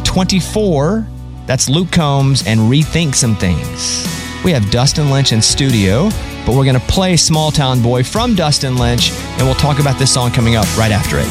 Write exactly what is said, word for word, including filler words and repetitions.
twenty-four. That's Luke Combs and Rethink Some Things. We have Dustin Lynch in studio, but we're going to play Small Town Boy from Dustin Lynch, and we'll talk about this song coming up right after it.